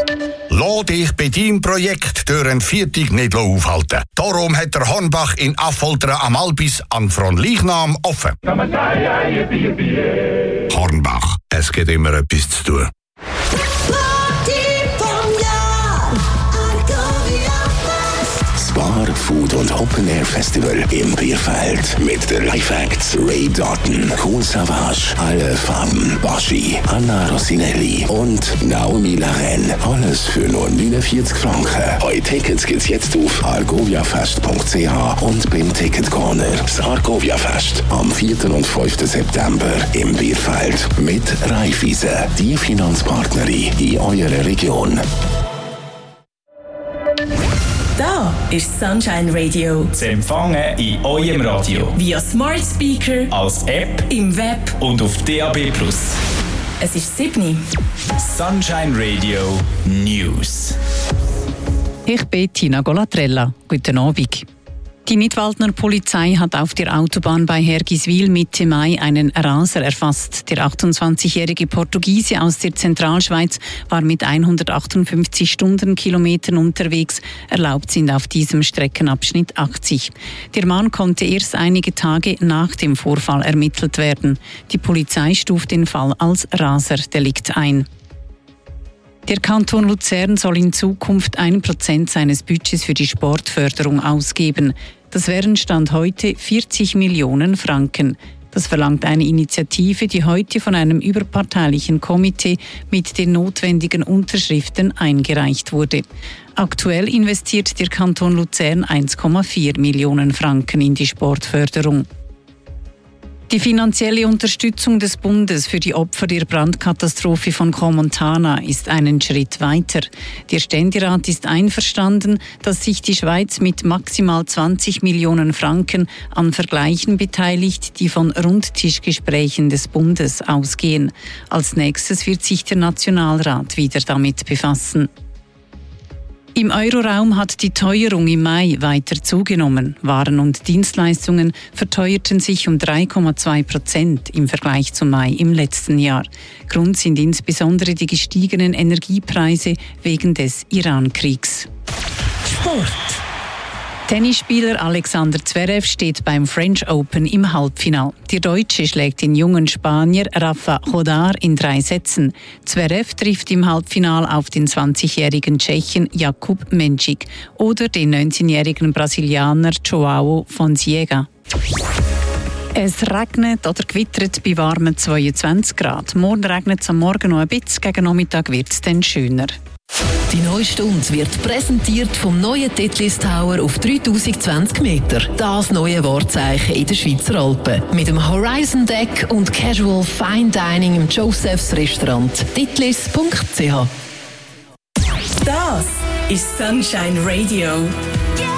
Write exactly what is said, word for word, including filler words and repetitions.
Lass dich bei deinem Projekt durch ein Viertig nicht aufhalten. Darum hat der Hornbach in Affoltern am Albis an Fronleichnam offen. Hornbach, es gibt immer etwas zu tun. Bar, Food und Open Air Festival im Bierfeld mit den Live-Acts Ray Doughton, Kool Savas, Alle Farben, Baschi, Anna Rossinelli und Naomi Laren. Alles für nur neunundvierzig Franken. Heute Tickets gibt's jetzt auf argoviafest punkt c h und beim Ticket Corner. Das Argovia Fest am vierten und fünften September im Bierfeld mit Raiffeisen, die Finanzpartnerin in eurer Region. Da ist Sunshine Radio. Zu empfangen in eurem Radio. Via Smart Speaker, als App, im Web und auf D A B plus. Es ist sieben. Sunshine Radio News. Ich bin Tina Golatrella. Guten Abend. Die Nidwaldner Polizei hat auf der Autobahn bei Hergiswil Mitte Mai einen Raser erfasst. Der achtundzwanzigjährige Portugiese aus der Zentralschweiz war mit hundertachtundfünfzig Stundenkilometern unterwegs. Erlaubt sind auf diesem Streckenabschnitt achtzig. Der Mann konnte erst einige Tage nach dem Vorfall ermittelt werden. Die Polizei stuft den Fall als Raserdelikt ein. Der Kanton Luzern soll in Zukunft ein Prozent seines Budgets für die Sportförderung ausgeben. Das wären Stand heute vierzig Millionen Franken. Das verlangt eine Initiative, die heute von einem überparteilichen Komitee mit den notwendigen Unterschriften eingereicht wurde. Aktuell investiert der Kanton Luzern eins Komma vier Millionen Franken in die Sportförderung. Die finanzielle Unterstützung des Bundes für die Opfer der Brandkatastrophe von Crans-Montana ist einen Schritt weiter. Der Ständerat ist einverstanden, dass sich die Schweiz mit maximal zwanzig Millionen Franken an Vergleichen beteiligt, die von Rundtischgesprächen des Bundes ausgehen. Als nächstes wird sich der Nationalrat wieder damit befassen. Im Euroraum hat die Teuerung im Mai weiter zugenommen. Waren und Dienstleistungen verteuerten sich um drei Komma zwei Prozent im Vergleich zum Mai im letzten Jahr. Grund sind insbesondere die gestiegenen Energiepreise wegen des Iran-Kriegs. Sport. Tennisspieler Alexander Zverev steht beim French Open im Halbfinale. Der Deutsche schlägt den jungen Spanier Rafa Chodar in drei Sätzen. Zverev trifft im Halbfinale auf den zwanzigjährigen Tschechen Jakub Menčík oder den neunzehnjährigen Brasilianer João Fonseca. Es regnet oder gewittert bei warmen zweiundzwanzig Grad. Morgen regnet es am Morgen noch ein bisschen, gegen Nachmittag wird es dann schöner. Die neue Stunde wird präsentiert vom neuen Titlis Tower auf dreitausendzwanzig Meter. Das neue Wahrzeichen in den Schweizer Alpen. Mit dem Horizon Deck und Casual Fine Dining im Josephs Restaurant. titlis punkt c h. Das ist Sunshine Radio. Yeah!